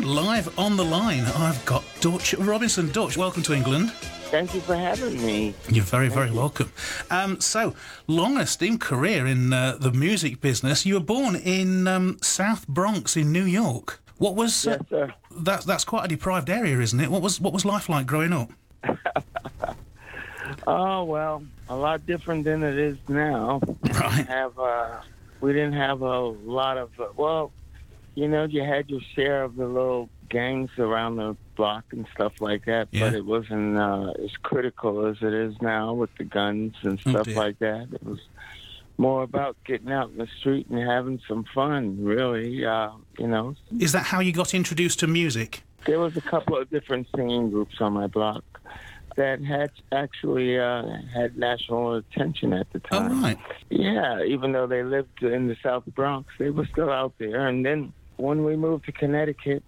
live on the line, I've got Dutch Robinson. Dutch, welcome to England. Thank you for having me. You're very welcome. So, long esteemed career in the music business. You were born in South Bronx in New York. What was Yes, sir. that's quite a deprived area, isn't it? What was life like growing up? Oh, well, a lot different than it is now. Right. We didn't have a lot of, you had your share of the little gangs around the block and stuff like that, Yeah. but it wasn't as critical as it is now with the guns and stuff dear. like that. It was more about getting out in the street and having some fun, really, Is that how you got introduced to music? There was a couple of different singing groups on my block that had actually had national attention at the Oh, time. right. Yeah, even though they lived in the South Bronx, they were still out there. And then when we moved to Connecticut,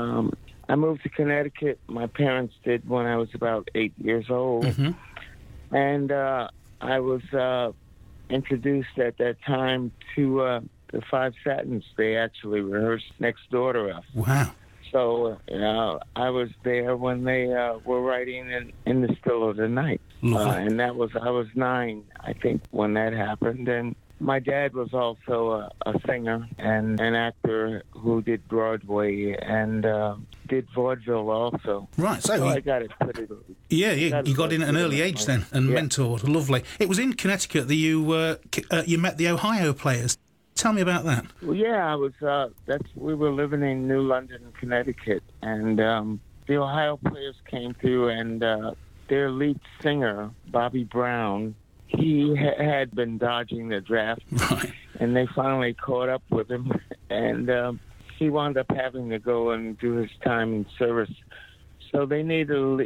I moved to Connecticut. My parents did when I was about 8 years old. Mm-hmm. And I was introduced at that time to the Five Satins. They actually rehearsed next door to us. Wow. So I was there when they were writing in the Still of the Night. Lovely. And I was 9, I think, when that happened. And my dad was also a singer and an actor who did Broadway and did vaudeville also. Right, So so I got it pretty good. you got in at an early age then and Yeah. mentored. Lovely. It was in Connecticut that you met the Ohio Players. Tell me about that. Well, yeah, I was. We were living in New London, Connecticut, and the Ohio Players came through, and their lead singer, Bobby Brown, he had been dodging the draft, Right. and they finally caught up with him, and he wound up having to go and do his time in service. So they needed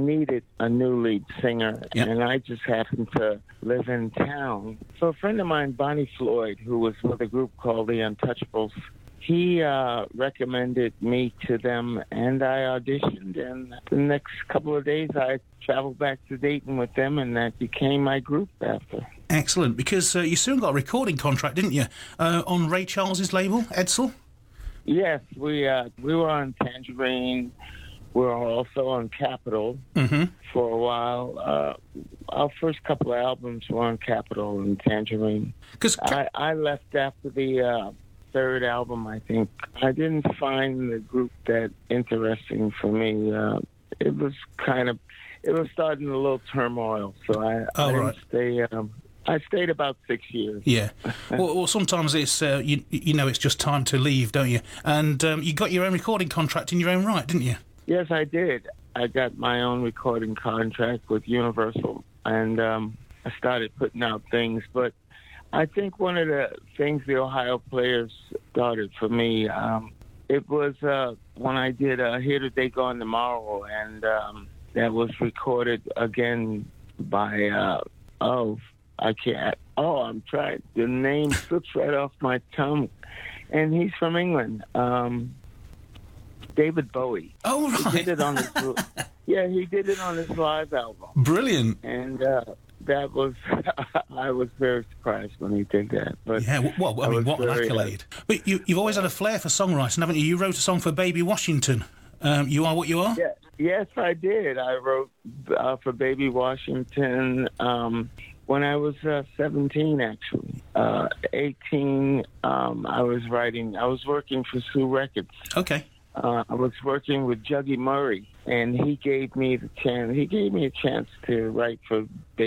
a new lead singer, Yep. and I just happened to live in town. So a friend of mine, Bonnie Floyd, who was with a group called The Untouchables, he recommended me to them, and I auditioned. And the next couple of days, I traveled back to Dayton with them, and that became my group after. Excellent, because you soon got a recording contract, didn't you, on Ray Charles's label, Edsel? Yes, we were on Tangerine. We were also on Capitol for a while. Our first couple of albums were on Capitol and Tangerine. Because I left after the third album, I think. I didn't find the group that interesting for me. It was starting a little turmoil, so I didn't stay. I stayed about 6 years. yeah, well, sometimes it's it's just time to leave, don't you? And you got your own recording contract in your own right, didn't you? Yes, I did. I got my own recording contract with Universal, and I started putting out things. But I think one of the things the Ohio Players started for me, it was when I did Here Today, Gone Tomorrow, and that was recorded again by, I'm trying. The name slips right off my tongue. And he's from England. David Bowie. Oh, right. He did it on his he did it on his live album. Brilliant. And that was I was very surprised when he did that. But Yeah, well, I mean, what an very, accolade. But you've always had a flair for songwriting, haven't you? You wrote a song for Baby Washington. You Are What You Are? Yeah, yes, I did. I wrote for Baby Washington when I was 17, actually. 18, I was working for Sue Records. Okay. I was working with Juggy Murray, and he gave me a chance to write for